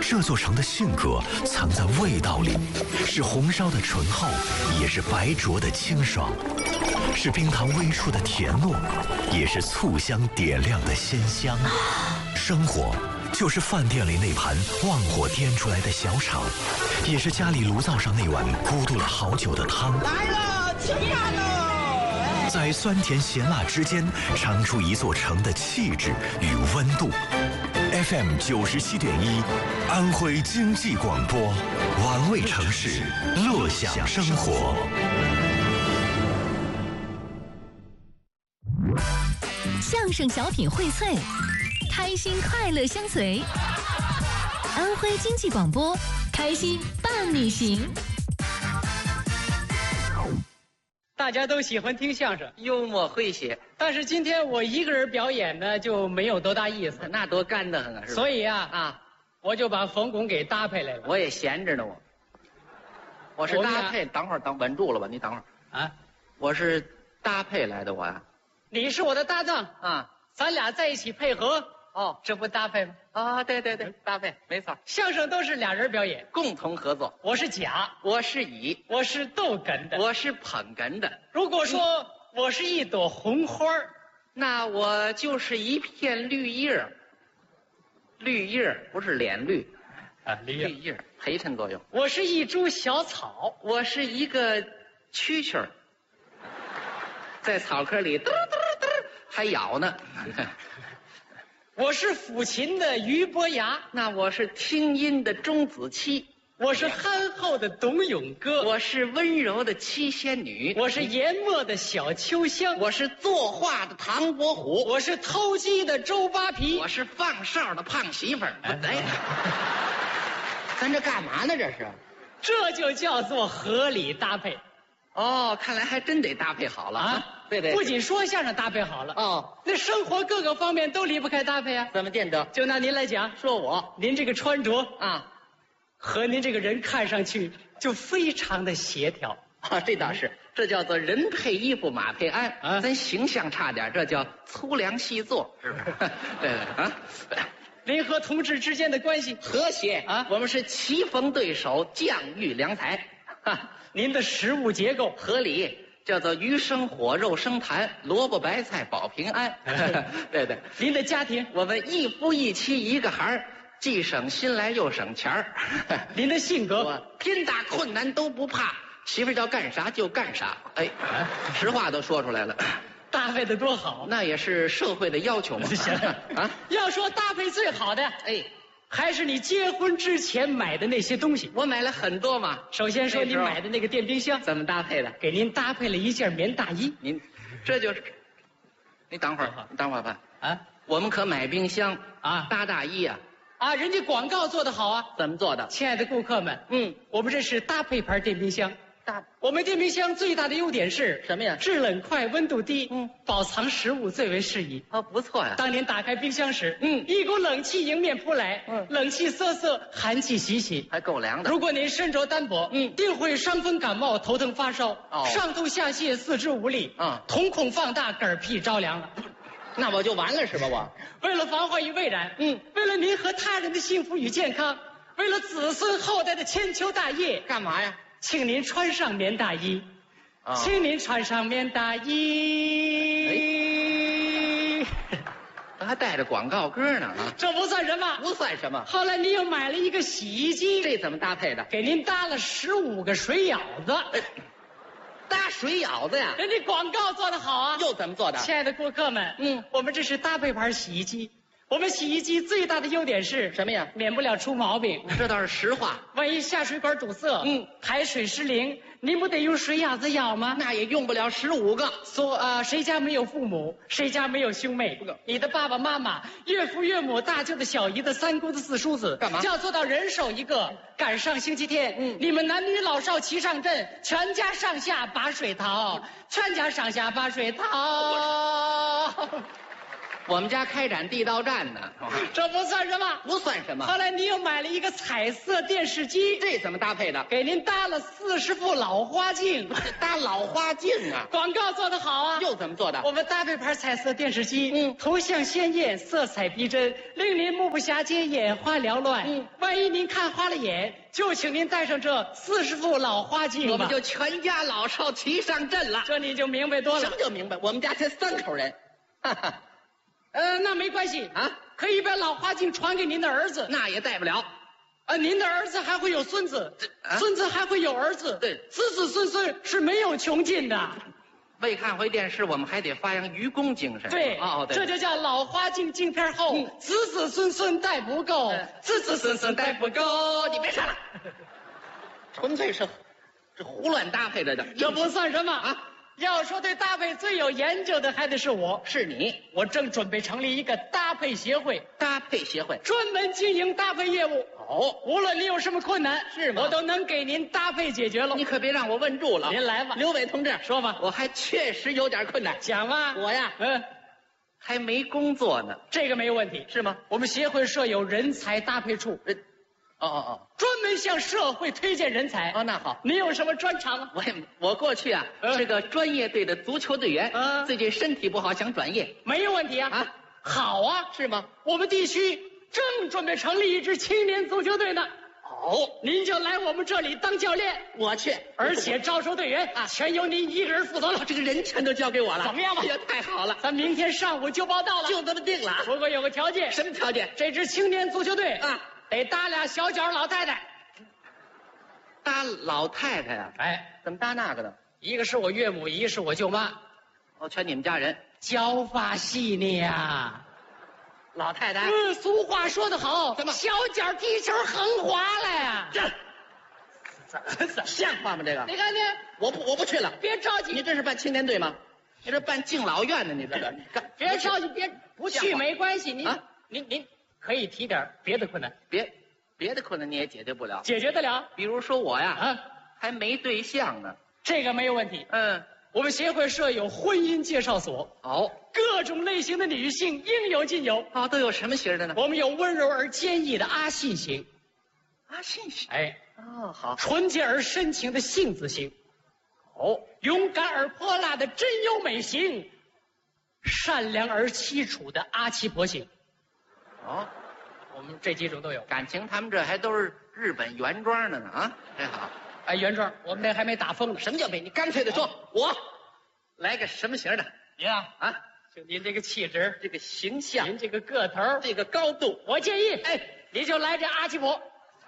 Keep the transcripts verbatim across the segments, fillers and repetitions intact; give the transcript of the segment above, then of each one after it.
这座城的性格藏在味道里，是红烧的醇厚，也是白灼的清爽，是冰糖微触的甜糯，也是醋香点亮的鲜香。生活就是饭店里那盘旺火颠出来的小炒，也是家里炉灶上那碗咕嘟了好久的汤。 来了，吃饭喽！ 在酸甜咸辣之间，尝出一座城的气质与温度。F M 九十七点一，安徽经济广播，玩味城市，乐享生活。 相声小品荟萃，开心快乐相随。安徽经济广播，开心伴你行。 大家都喜欢听相声， 幽默诙谐， 但是今天我一个人表演呢，就没有多大意思。 那多干得很啊！是吧？ 所以啊啊， 我就把冯巩给搭配来了。 我也闲着呢，我。我是搭配，等会儿等稳住了吧？你等会儿啊， 我是搭配来的，我呀。 你是我的搭档啊， 咱俩在一起配合， 哦， 这不搭配吗？ 啊，对对对，搭配没错。 相声都是俩人表演， 共同合作。 我是甲， 我是乙， 我是逗哏的， 我是捧哏的。 如果说我是一朵红花儿， 那我就是一片绿叶儿。绿叶儿不是脸绿， 啊，绿叶绿叶儿陪衬作用。 我是一株小草， 我是一个蛐蛐儿，在草坑里嘚嘚嘚还咬呢。 我是抚琴的俞伯牙， 那我是听音的钟子期， 我是憨厚的董永哥， 我是温柔的七仙女， 我是研墨的小秋香， 我是作画的唐伯虎， 我是偷鸡的周扒皮， 我是放哨的胖媳妇儿。哎，咱这干嘛呢？这是， 这就叫做合理搭配。 哦，看来还真得搭配好了啊！对对， 不仅说相声搭配好了哦， 那生活各个方面都离不开搭配啊。 怎么见得？ 就拿您来讲， 说我您这个穿着啊， 和您这个人看上去就非常的协调啊，这倒是，这叫做人配衣服马配鞍啊， 咱形象差点，这叫粗粮细作，是不是？对对啊。 您和同志之间的关系和谐啊， 我们是棋逢对手，将遇良才。哈， 您的食物结构合理，叫做鱼生火，肉生痰，萝卜白菜保平安。对对， 您的家庭， 我们一夫一妻一个孩儿，既省心来又省钱儿。 您的性格， 我天大困难都不怕，媳妇儿叫干啥就干啥。哎，实话都说出来了。 搭配的多好， 那也是社会的要求嘛。 啊，要说搭配最好的， 哎， 还是你结婚之前买的那些东西。 我买了很多嘛。 首先说您买的那个电冰箱， 怎么搭配的？ 给您搭配了一件棉大衣。 您，这就是，你等会儿，你等会儿吧。 啊， 我们可买冰箱啊， 搭大衣啊。 啊，人家广告做得好啊。 怎么做的？ 亲爱的顾客们， 嗯， 我们这是搭配牌电冰箱。 大， 我们电冰箱最大的优点是什么呀？ 制冷快，温度低， 嗯， 保藏食物最为适宜。 哦，不错呀。 当您打开冰箱时， 嗯， 一股冷气迎面扑来， 嗯， 冷气瑟瑟，寒气袭袭， 还够凉的。 如果您身着单薄， 嗯， 定会伤风感冒、头疼发烧， 哦， 上吐下泻、四肢无力， 嗯， 瞳孔放大、嗝屁着凉了。 那我就完了是吧？我为了防患于未然， 嗯， 为了您和他人的幸福与健康，为了子孙后代的千秋大业， 干嘛呀？ 请您穿上棉大衣， 哦， 请您穿上棉大衣。 哎，还带着广告歌呢啊！ 这不算什么， 不算什么。 后来您又买了一个洗衣机， 这怎么搭配的？ 给您搭了十五个水舀子。 哎，搭水舀子呀？ 人家广告做得好啊！ 又怎么做的？ 亲爱的顾客们， 嗯， 我们这是搭配牌洗衣机。我们洗衣机最大的优点是什么呀？ 免不了出毛病。 这倒是实话。 万一下水管堵塞， 嗯， 排水失灵，您不得用水舀子舀吗？ 那也用不了十五个。 说呃，谁家没有父母？谁家没有兄妹？你的爸爸妈妈、岳父岳母、大舅子、小姨子、三姑子、四叔子， 干嘛？ 要做到人手一个。赶上星期天， 嗯， 你们男女老少齐上阵，全家上下把水淘，全家上下把水淘。 我们家开展地道战呢， 这不算什么。 不算什么。 后来你又买了一个彩色电视机， 这怎么搭配的？ 给您搭了四十副老花镜， 搭老花镜啊！ 广告做得好啊！ 又怎么做的？ 我们搭配盘彩色电视机， 嗯， 图像鲜艳，色彩逼真，令您目不暇接，眼花缭乱。 嗯， 万一您看花了眼，就请您戴上这四十副老花镜吧， 我们就全家老少齐上阵了。 这你就明白多了。 什么叫明白？我们家才三口人，哈哈。 呃，那没关系啊， 可以把老花镜传给您的儿子， 那也带不了。 呃，您的儿子还会有孙子， 啊、 孙子还会有儿子， 对， 子子孙孙是没有穷尽的。 为看回电视，我们还得发扬愚公精神。 对， 哦，对， 这就叫老花镜镜片厚，嗯、子子孙孙带不够，嗯、子子孙孙带不够。 你别唱了，纯粹是这胡乱搭配着的， 这不算什么啊。 要说对搭配最有研究的，还得是我。 是你， 我正准备成立一个搭配协会， 搭配协会专门经营搭配业务。 哦， 无论您有什么困难， 是吗？ 我都能给您搭配解决了。 你可别让我问住了。 您来吧， 刘伟同志， 说吧。 我还确实有点困难。 讲吧。 我呀， 嗯， 还没工作呢。 这个没有问题， 是吗？ 我们协会设有人才搭配处。 人。哦哦哦， 专门向社会推荐人才。 哦，那好， 你有什么专长啊？ 我我过去啊、嗯、是个专业队的足球队员，嗯，最近身体不好，想转业。 没有问题啊。 啊， 好啊， 是吗？ 我们地区正准备成立一支青年足球队呢。 哦， 您就来我们这里当教练。 我去， 而且招收队员啊，全由您一个人负责了。 这个人全都交给我了， 怎么样吧？ 哎呀，太好了！ 咱明天上午就报到了， 就这么定了。 不过有个条件。 什么条件？ 这支青年足球队啊， 得搭俩小脚老太太。 搭老太太呀、啊？ 哎， 怎么搭那个呢？ 一个是我岳母，一个是我舅妈。 哦，全你们家人。 教发细腻呀， 老太太。 嗯，俗话说得好， 怎么小脚踢球横滑了呀？ 这怎么像话吗？这个。 你看见？ 我不，我不去了。 别着急， 你这是办青年队吗？你这办敬老院呢？你这个。 别着急，别不去没关系。您啊， 您您可以提点别的困难。 别。别的困难你也解决不了， 解决得了。 比如说我呀， 啊， 还没对象呢， 这个没有问题。 嗯， 我们协会设有婚姻介绍所， 哦， 各种类型的女性应有尽有。 哦，都有什么型的呢？ 我们有温柔而坚毅的阿信型， 阿信型， 哎， 哦，好， 纯洁而深情的杏子型，哦，勇敢而泼辣的真优美型，善良而凄楚的阿奇婆型， 哦。 我们这几种都有。 感情他们这还都是日本原装的呢啊，真好。 哎，原装，我们这还没打封呢。 什么叫没？你干脆的说，我来个什么型的？ 您啊啊， 就您这个气质， 这个形象， 您这个个头， 这个高度， 我建议， 哎， 你就来这阿奇婆。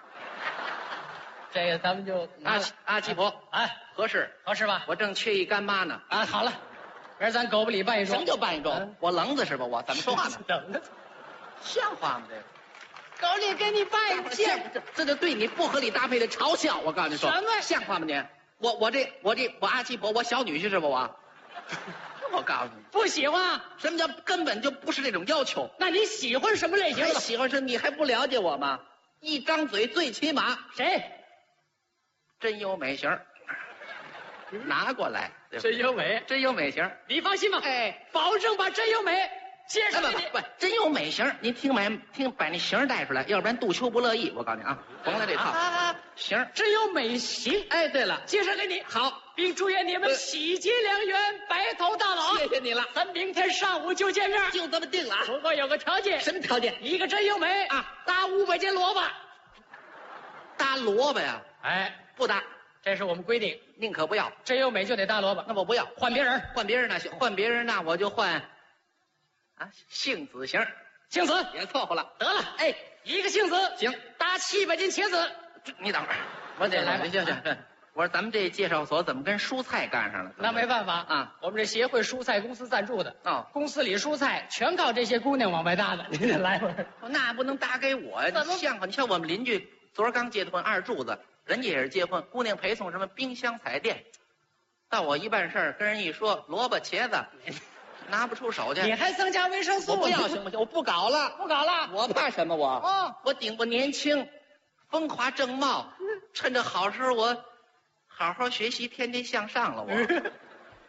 这个咱们就阿阿奇婆， 哎， 合适合适吧？ 我正缺一干妈呢。 啊，好了，明儿咱狗不理办一桩。 什么叫办一桩？嗯、我愣子是吧？我怎么说话呢？ 等着， 像话吗？这个。 狗里给你办一件， 这这就对你不合理搭配的嘲笑。我告诉你说， 什么像话吗你？我我这我这我阿七婆，我小女婿是吧？我，我告诉你， 不喜欢。 什么叫根本就不是这种要求？ 那你喜欢什么类型的？ 喜欢是你还不了解我吗？一张嘴最起码谁？ 真优美型，拿过来。 真优美， 真优美型， 你放心吧。 哎， 保证把真优美。介绍给你， 不不，真有美型，您听买听把那型带出来，要不然杜秋不乐意。我告诉你啊，甭来这套啊， 型真有美型。 哎，对了， 介绍给你， 好， 并祝愿你们喜结良缘，白头到老。 谢谢你了， 咱明天上午就见面， 就这么定了。 不过有个条件， 什么条件？ 一个真有美啊， 搭五百斤萝卜。 搭萝卜呀？ 哎， 不搭， 这是我们规定， 宁可不要。 真有美就得搭萝卜， 那我不要， 换别人， 换别人那行，换别人那我就换。啊，杏子型， 杏子也凑合了。 得了，哎，一个杏子行， 搭七百斤茄子。 你等会儿，我得来吧。行行行，我说咱们这介绍所怎么跟蔬菜干上了？ 那没办法啊， 我们这协会蔬菜公司赞助的。 哦， 公司里蔬菜全靠这些姑娘往外搭的。您得来会儿。 那不能搭给我呀？ 怎么像话？你像我们邻居昨儿刚结的婚，二柱子，人家也是结婚，姑娘陪送什么冰箱彩电，到我一办事儿，跟人一说萝卜茄子。拿不出手去， 你还增加维生素？ 我不要行不行？我不搞了， 不搞了。 我怕什么？我哦， 我顶不年轻，风华正茂，趁着好时候我好好学习，天天向上了。我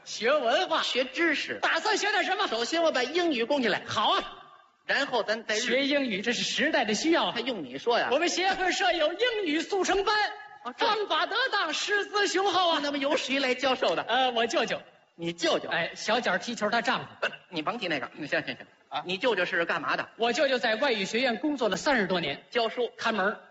学文化， 学知识。 打算学点什么？ 首先我把英语供起来， 好啊， 然后咱再学英语，这是时代的需要啊他。用你说呀？ 我们协会设有英语速成班， 哦这方法得当，师资雄厚啊。 那么由谁来教授的？ 呃，我舅舅， 你舅舅？ 哎，小脚踢球，他丈夫。 不，你甭提那个。行行行啊你舅舅是干嘛的？ 我舅舅在外语学院工作了三十多年， 教书， 看门儿。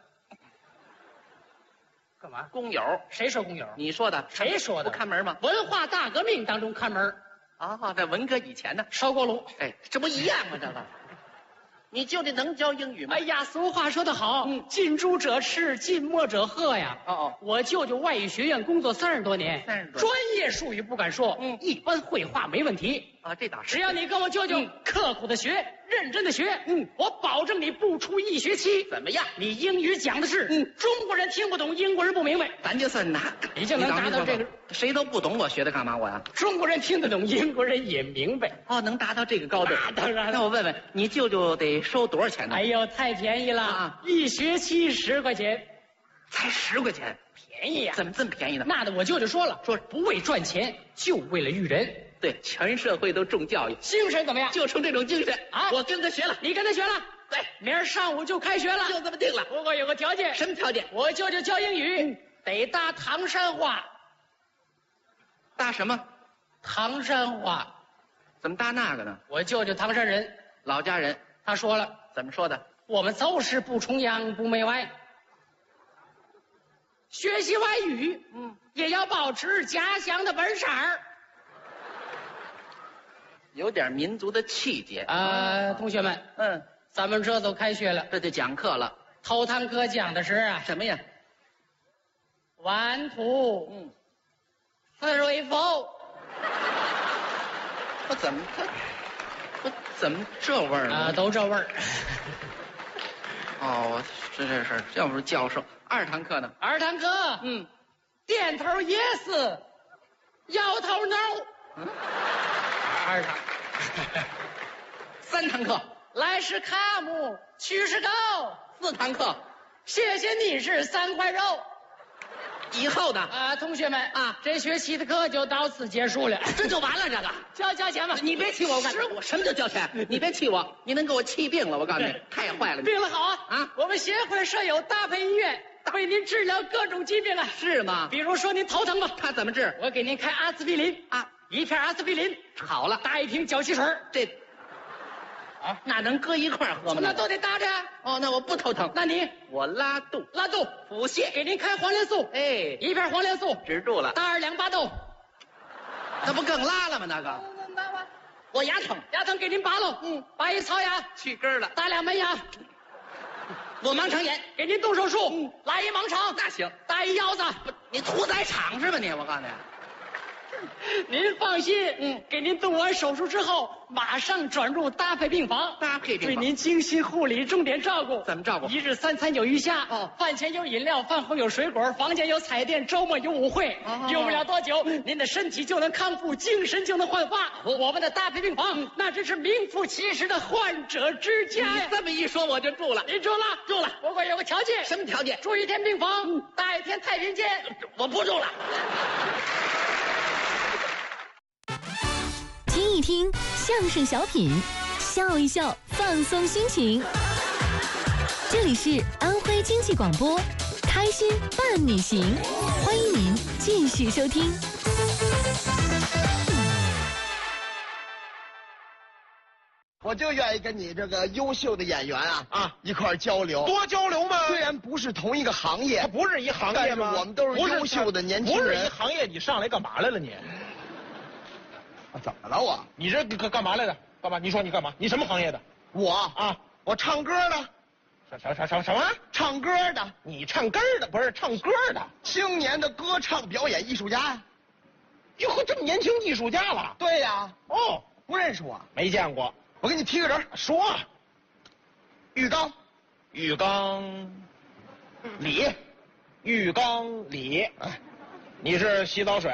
干嘛？ 工友。 谁说工友？ 你说的？ 谁说的？ 不看门吗？ 文化大革命当中看门儿， 啊，在文革以前呢？ 烧锅炉。 哎，这不一样吗？这个，你舅舅能教英语吗？ 哎呀，俗话说得好， 嗯近朱者赤，近墨者黑呀。 哦哦， 我舅舅外语学院工作三十多年， 三十多年专业术语不敢说， 嗯一般绘画没问题。 啊，这倒是。 只要你跟我舅舅嗯刻苦的学，认真的学， 嗯， 我保证你不出一学期， 怎么样？ 你英语讲的是， 嗯， 中国人听不懂，英国人不明白， 咱就算拿， 你就能达到这个。 谁都不懂，我学它干嘛？我呀？ 中国人听得懂，英国人也明白。 哦，能达到这个高度？ 那当然了那我问问你舅舅得收多少钱呢？ 哎呦，太便宜了， 啊一学期十块钱， 才十块钱， 便宜呀、 怎么这么便宜呢？ 那的我舅舅说了，说不为赚钱，就为了育人。 对，全社会都重教育， 精神怎么样？ 就冲这种精神啊我跟他学了。 你跟他学了， 对， 明儿上午就开学了， 就这么定了。 不过有个条件， 什么条件？ 我舅舅教英语、得搭唐山话。 搭什么？ 唐山话， 怎么搭那个呢？ 我舅舅唐山人， 老家人他说了， 怎么说的？ 我们就是不崇洋不媚外，学习外语， 嗯， 也要保持家乡的本色儿。 有点民族的气节。 啊，同学们， 嗯， 咱们这都开学了， 这就讲课了。 头堂课讲的是啊， 什么呀？ one two 嗯， three four， 我怎么他，我怎么这味儿呢？ 啊，都这味儿。 哦，是是是，要不是教授。二堂课呢？ 二堂课， 嗯， 点头 yes， 摇头 no。 嗯， 二堂， 三堂课， 来是卡姆，去是狗。 四堂课， 谢谢你是三块肉。 以后的啊，同学们啊， 这学期的课就到此结束了， 这就完了。这个， 交交钱吧。 你别气我，我是我什么叫交钱？你别气我，你能给我气病了。我告诉你对， 太坏了。你病了好啊啊我们协会设有搭配医院，为您治疗各种疾病啊。 是吗？ 比如说您头疼吧， 他怎么治？ 我给您开阿司匹林啊， 一片阿司匹林， 好了， 搭一瓶脚气水儿这啊， 那能搁一块儿喝吗？ 那都得搭着呀。 哦，那我不头疼， 那你我拉肚拉肚， 腹泻， 给您开黄连素， 哎， 一片黄连素， 止住了， 搭二两巴豆。 那不更拉了吗？那个，我牙疼， 牙疼给您拔喽， 嗯， 拔一槽牙， 去根儿了， 搭俩门牙， 我盲肠炎， 给您动手术， 嗯来一盲肠， 那行， 搭一腰子。 你屠宰场是吧你？我告诉你， 您放心， 嗯， 给您动完手术之后，马上转入搭配病房， 搭配病房对您精心护理，重点照顾。 怎么照顾一日三餐有鱼虾， 哦饭前有饮料，饭后有水果，房间有彩电，周末有舞会。 哦用不了多久，您的身体就能康复，精神就能焕发。我们的搭配病房，那真是名副其实的患者之家呀。 这么一说我就住了， 您住了，住了。不过有个条件， 什么条件？ 住一天病房，搭一天太平间。 我不住了。 听一听相声小品，笑一笑，放松心情。这里是安徽经济广播，开心伴你行，欢迎您继续收听。 我就愿意跟你这个优秀的演员啊啊一块儿交流。 多交流嘛。 虽然不是同一个行业它，不是一行业吗？ 但是我们都是不优秀的年轻人不是一行业，你上来干嘛来了你？ 啊怎么了我？ 你这干干嘛来的？干嘛？你说你干嘛？你什么行业的？ 我啊， 我唱歌的， 什什什什么？ 唱歌的， 你唱根儿的，不是唱歌的？ 青年的歌唱表演艺术家呀。 哟呵，这么年轻艺术家了？ 对呀， 哦， 不认识我？ 没见过。 我给你提个人， 说， 浴缸浴缸里， 浴缸里， 哎， 你是洗澡水？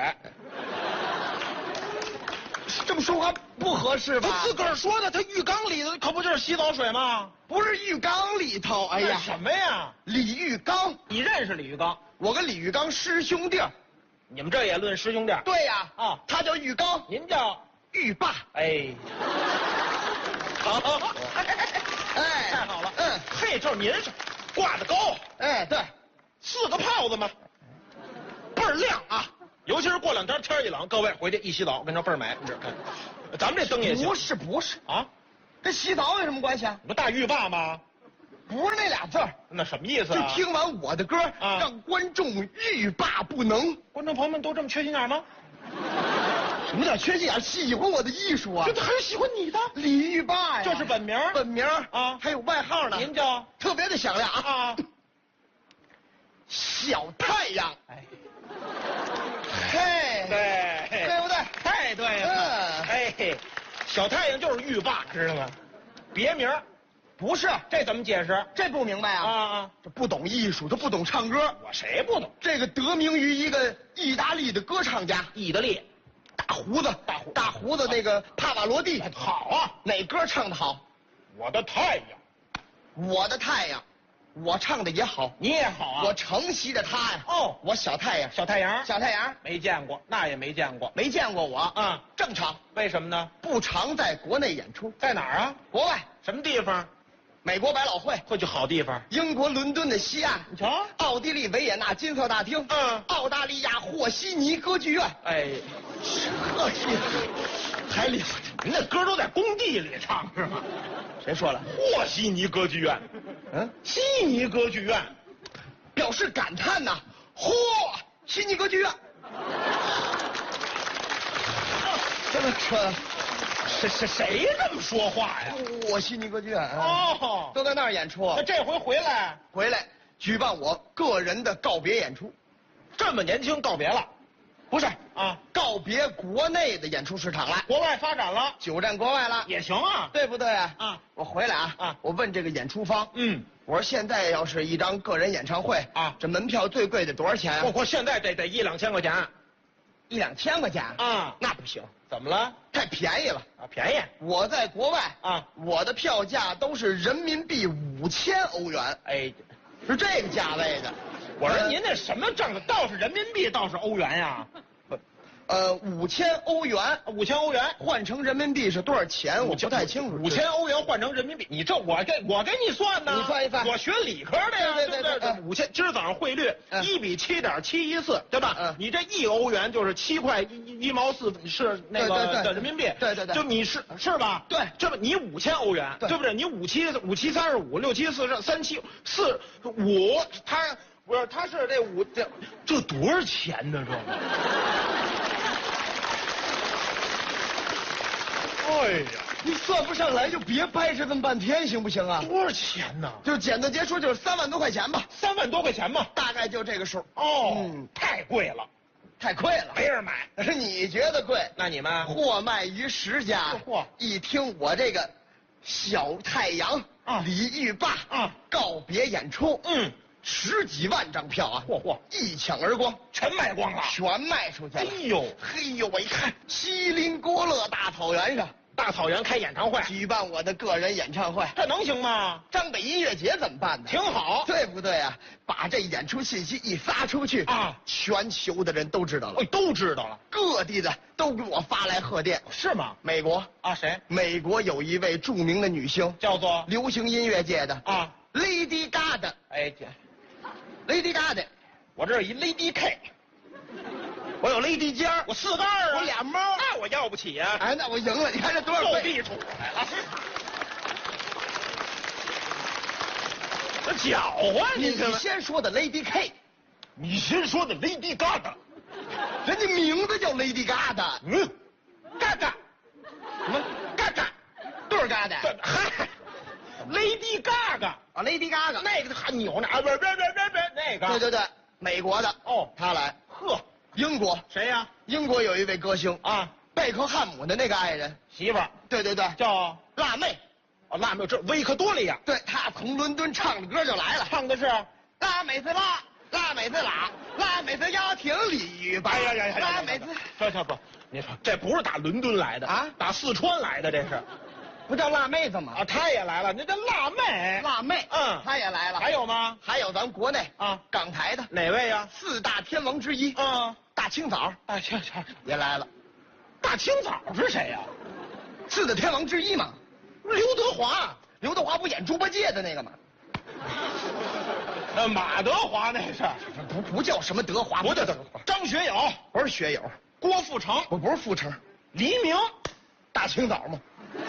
这么说话不合适吧？ 他自个儿说的，他浴缸里的可不就是洗澡水吗？ 不是浴缸里头，哎呀， 那什么呀？ 李玉刚， 你认识李玉刚？ 我跟李玉刚师兄弟儿。 你们这也论师兄弟？ 对呀， 啊， 他叫玉刚， 您叫玉霸。 哎，好， 哎， 太好了。 嗯， 嘿，这您是挂的高， 哎，对， 四个泡子嘛，倍儿亮啊！尤其是过两天天一冷，各位回去一洗澡，跟着倍儿美。你这看，咱们这灯也行。 不是不是啊， 跟洗澡有什么关系啊？ 你不大浴霸吗？ 不是那俩字儿。 那什么意思啊？ 就听完我的歌， 啊让观众欲罢不能。 观众朋友们都这么缺心眼吗？ 什么叫缺心眼？喜欢我的艺术啊！ 这还是喜欢你的。 李玉霸呀， 这是本名， 本名啊， 还有外号呢。 您叫特别的响亮啊！ 啊， 小太阳。 哎， 嘿， 对， 对不对？ 太对了。 嗯哎，小太阳就是浴霸，知道吗？别名， 不是， 这怎么解释？ 这不明白啊？ 啊啊， 这不懂艺术，他不懂唱歌。 我谁不懂？ 这个得名于一个意大利的歌唱家， 意大利大胡子， 大胡大胡子那个帕瓦罗蒂。 好啊， 哪歌唱得好？ 我的太阳， 我的太阳，我唱的也好。 你也好啊。 我承袭着他呀。 哦， 我小太阳， 小太阳， 小太阳没见过，那也没见过。 没见过我啊， 正常， 为什么呢？ 不常在国内演出， 在哪儿啊？ 国外， 什么地方？ 美国百老汇， 会去好地方。 英国伦敦的西岸， 你瞧， 奥地利维也纳金色大厅， 嗯澳大利亚和稀泥歌剧院。 哎， 这是还了得？ 您那歌都在工地里唱是吗？ 谁说了？ 和稀泥歌剧院， 嗯， 悉尼歌剧院， 表示感叹呐。嚯，悉尼歌剧院。这么扯， 谁谁谁这么说话呀？ 我悉尼歌剧院啊， 哦， 都在那儿演出。 那这回回来回来举办我个人的告别演出， 这么年轻告别了不是啊？ 告别国内的演出市场了， 国外发展了久战国外了， 也行啊。 对不对啊？ 啊， 我回来啊啊， 我问这个演出方， 嗯， 我说现在要是一张个人演唱会啊这门票最贵的多少钱啊？ 我我现在得得一两千块钱一两千块钱啊？ 那不行， 怎么了？ 太便宜了。 啊，便宜我在国外啊， 我的票价都是人民币五千欧元， 哎， 是这个价位的。 我说您那什么账，倒是人民币，倒是欧元呀？ 呃，五千欧元， 五千欧元换成人民币是多少钱？我不太清楚。 五千欧元换成人民币，你这我给我给你算呢？ 你算一算我学理科的呀， 对对对不对五千，今儿早上汇率嗯一比七点七一四，对吧？ 嗯你这一欧元就是七块一一毛四，是那个对对对的人民币。 对对对就你是是吧？ 对这不你五千欧元， 对对不对？你五七五七三十五，六七四十三七四五，他不是他是这五这这多少钱呢？这个。哎呀， 你算不上来就别掰扯这么半天，行不行啊？ 多少钱呢？ 就简单结说，就是三万多块钱吧， 三万多块钱嘛。 大概就这个数。 哦， 嗯太贵了， 太贵了， 没人买。 你觉得贵？ 那你们货卖于十家。 嚯一听我这个小太阳啊李玉霸啊告别演出， 嗯， 十几万张票啊， 嚯嚯， 一抢而光， 全卖光了。 全卖出去了。 哎呦， 嘿呦，我一看锡林郭勒大草原上大草原开演唱会， 举办我的个人演唱会， 这能行吗？ 张北音乐节怎么办呢？ 挺好。 对不对啊？把这演出信息一发出去啊， 全球的人都知道了哎，，都知道了， 各地的都给我发来贺电。 是吗？ 美国， 啊，谁？ 美国有一位著名的女星， 叫做流行音乐界的啊， Lady Gaga。 哎，这 Lady Gaga， 我这儿一 Lady K， 我有 Lady 尖儿， 我四个二啊， 我俩猫。 那我要不起呀、 哎，那我赢了，你看这多少倍？ 够地主来了。这搅和你你这先说的 Lady K， 你先说的 Lady Gaga， 人家名字叫 Lady Gaga， 嗯，嘎嘎， 什么嘎嘎， 对儿 Gaga 这嗨，Lady Gaga， 啊，Lady Gaga， 那个还扭呢，啊，不是不是不是不是那个， 对对对，美国的哦， 他来。 呵， 英国， 谁呀？ 英国有一位歌星啊， 贝克汉姆的那个爱人， 媳妇儿对对对， 叫辣妹， 哦，辣妹，这维克多利亚， 对他从伦敦唱着歌就来了， 唱的是， 辣妹子辣，辣妹子辣，辣妹子要听李玉吧， 哎呀呀呀， 辣妹子， 这这不，你说这不是打伦敦来的啊打四川来的这是， 不叫辣妹子吗？ 啊，她也来了，那叫辣妹， 辣妹， 嗯她也来了， 还有吗？ 还有咱国内啊， 港台的哪位呀？ 四大天王之一， 啊， 大清早， 大清早也来了。 大清早是谁呀、啊？ 四大天王之一嘛， 刘德华。 刘德华不演猪八戒的那个吗？ 呃，马德华那是， 不不叫什么德华， 不叫德华。张学友不是学友， 郭富城我不是富城， 黎明， 大清早嘛。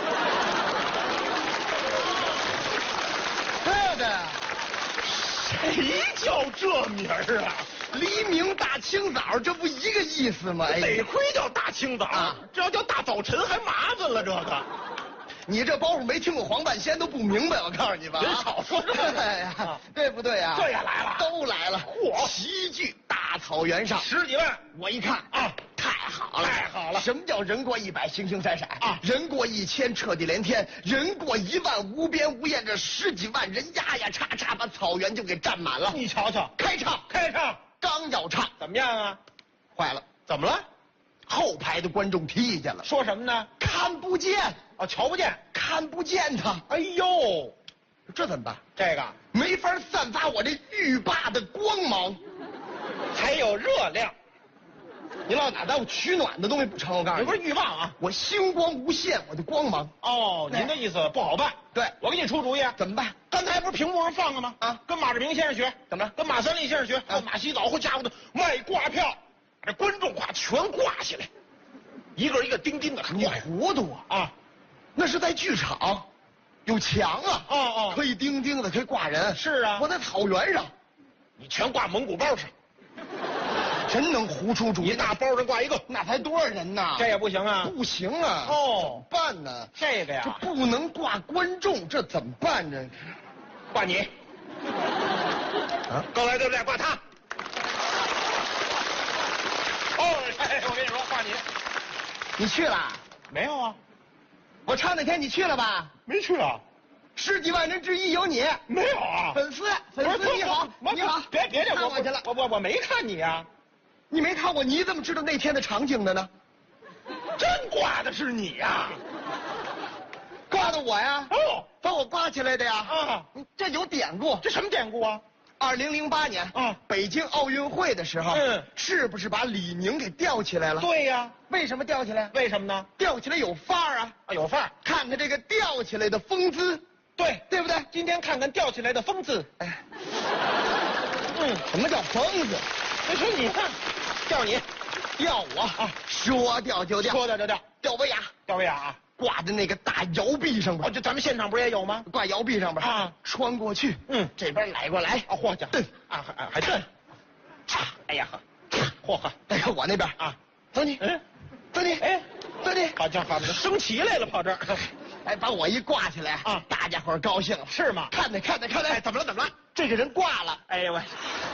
对的， 谁叫这名儿啊？ 黎明大清早，这不一个意思吗？哎呀， 得亏叫大清早， 啊这要叫大早晨还麻烦了。这个， 你这包袱没听过黄半仙都不明白，我告诉你吧。 别少说这个哎呀，对不对呀？ 这也来了， 都来了。 嚯， 齐聚大草原上， 十几万， 我一看啊， 太好了， 太好了。 什么叫人过一百，形形色色啊？ 人过一千，彻地连天；人过一万，无边无沿。这十几万人呀呀叉叉，把草原就给占满了。 你瞧瞧， 开唱， 开唱， 刚要唱， 怎么样啊？ 坏了， 怎么了？ 后排的观众听见了， 说什么呢？ 看不见， 哦，瞧不见， 看不见他。 哎呦， 这怎么办？ 这个没法散发我这浴霸的光芒， 还有热量。 你老哪带我取暖的东西不成？我告诉你， 你不是欲望啊？ 我星光无限，我的光芒。 哦，您的意思不好办。 对， 我给你出主意。 怎么办？ 刚才不是屏幕上放了吗？ 啊， 跟马志明先生学。 怎么了？ 跟马三立先生学。还有马洗澡，好家伙的，卖挂票，这观众挂全挂起来，一个一个钉钉的， 你糊涂啊！ 啊！ 那是在剧场，有墙啊， 哦哦， 可以钉钉的，可以挂人。 是啊， 我在草原上， 你全挂蒙古包上， 真能胡出主意。 一大包上挂一个， 那才多少人呢？ 这也不行啊！ 不行啊！ 哦， 怎么办呢？ 这个呀， 这不能挂观众，这怎么办呢？ 挂你。啊，刚才对不对？挂他。哦，哎，我跟你说，挂你。 你去了？ 没有啊， 我唱那天你去了吧？ 没去啊。 十几万人之一有你。 没有啊。 粉丝，粉丝你好，你好， 别别别， 看我去了。 我我我没看你呀。 你没看我，你怎么知道那天的场景的呢？ 真挂的是你呀？ 挂的我呀？ 哦， 把我挂起来的呀？ 啊， 这有典故。 这什么典故啊？ 二零零八年， 啊， 北京奥运会的时候， 嗯， 是不是把李宁给吊起来了？ 对呀。 为什么吊起来？ 为什么呢？ 吊起来有范儿啊！ 啊，有范儿。 看看这个吊起来的风姿， 对， 对不对？ 今天看看吊起来的风姿。 哎， 嗯， 什么叫疯子？ 没说你看，吊你， 吊我啊！说吊就吊， 说吊就吊， 吊威亚， 吊威亚啊！ 挂在那个大摇臂上边。 哦，就咱们现场不是也有吗？ 挂摇臂上边啊， 穿过去， 嗯， 这边来过来， 哦，嚯家蹬啊，还还蹬，哎呀呵，嚯呵， 再看我那边啊， 走你， 嗯， 走你， 哎， 走你， 好家伙，升旗来了，跑这儿， 哎，把我一挂起来啊， 大家伙儿高兴了， 是吗？ 看见看见看见， 哎，怎么了怎么了？ 这个人挂了， 哎呦喂，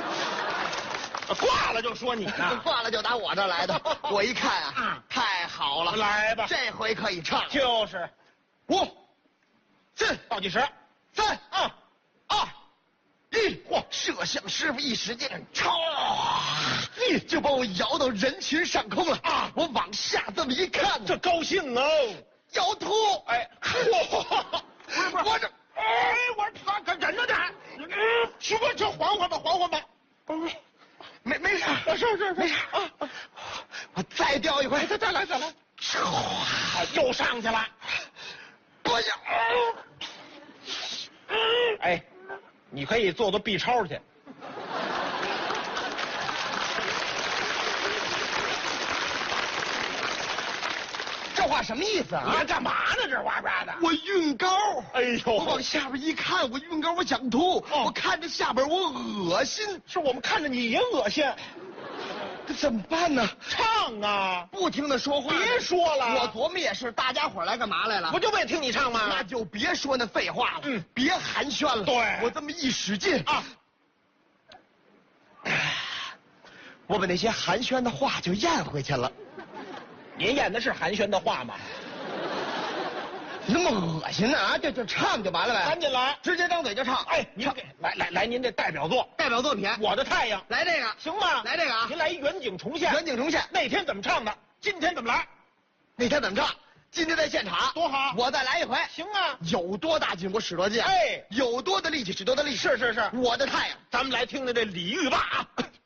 挂了就说你呢， 挂了就打我这儿来的。我一看啊， 啊太好了， 来吧， 这回可以唱了。 就是五、四、 倒计时， 三、 啊， 二、一，嚯！摄像师傅一使劲，唰，一就把我摇到人群上空了啊！ 我往下这么一看， 这高兴哦， 摇头， 哎，嚯， 不是不是，我这， 哎，我说他可忍着点，嗯，行吧，这缓缓吧，缓缓吧， 没没事， 是是是， 没事啊，我再吊一回， 再再来再来， 唰， 又上去了， 不行， 哎，你可以做做 B 超去。 这话什么意思啊？ 你还干嘛呢？这哇哇的！ 我晕高， 哎呦， 我往下边一看，我晕高，我想吐， 哦、 我看着下边我恶心， 是我们看着你也恶心， 这怎么办呢？ 唱啊！ 不停的说话， 别说了， 我琢磨也是，大家伙来干嘛来了？ 不就为听你唱吗？ 那就别说那废话了， 嗯， 别寒暄了。 对， 我这么一使劲啊， 我把那些寒暄的话就咽回去了。 您演的是寒暄的话吗？ 那么恶心呢啊！就就唱就完了呗， 赶紧来， 直接张嘴就唱。 哎，您给来来来，您这代表作， 代表作品《 我的太阳》， 来这个行吗？ 来这个啊！ 您来一远景重现， 远景重现。 那天怎么唱的？今天怎么来？ 那天怎么唱？今天在现场， 多好！ 我再来一回。 行啊！ 有多大劲我使多劲， 哎， 有多的力气使多大力气。 是是是， 我的太阳， 咱们来听听这李玉霸啊。